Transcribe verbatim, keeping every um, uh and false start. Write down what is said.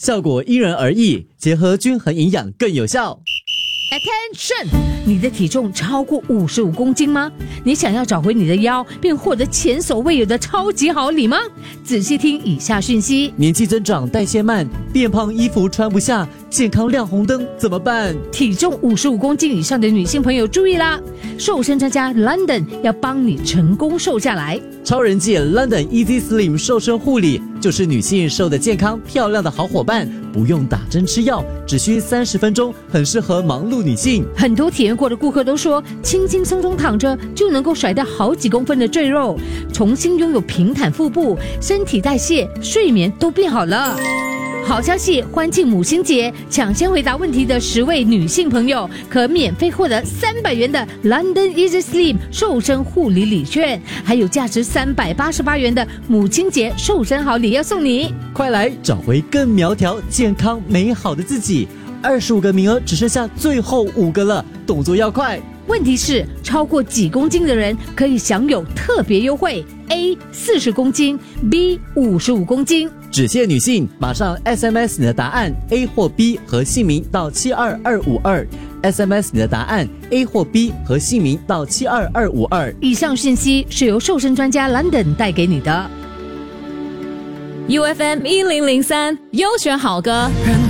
效果因人而异，结合均衡营养更有效。 Attention！ 你的体重超过五十五公斤吗？你想要找回你的腰，并获得前所未有的超级好礼吗？仔细听以下讯息： 年纪增长，代谢慢，变胖，衣服穿不下，健康亮红灯，怎么办？ 体重五十五公斤以上的女性朋友注意啦！瘦身专家 London 要帮你成功瘦下来。 超人气 London Easy Slim 瘦身护理就是女性瘦得健康漂亮的好伙伴，不用打针吃药，只需三十分钟，很适合忙碌女性。 很多体验过的顾客都说，轻轻松松躺着就能够甩掉好几公分的赘肉，重新拥有平坦腹部，身体代谢、睡眠都变好了。好消息，欢庆母亲节，抢先回答问题的十位女性朋友可免费获得三百元的 London Easy Slim 瘦身护理礼券，还有价值三百八十八元的母亲节瘦身好礼要送你。 快来找回更苗条、健康、美好的自己！二十五个名额只剩下最后五个了，动作要快。 问题是，超过几公斤的人可以享有特别优惠 ：A 四十公斤 ，B 五十五公斤。 只限女性，马上 S M S 你的答案 A 或 B 和姓名到七二二五二 ，S M S 你的答案 A 或 B 和姓名到七二二五二。 以上讯息是由瘦身专家 London 带给你的。 U F M 一零零三优选好歌。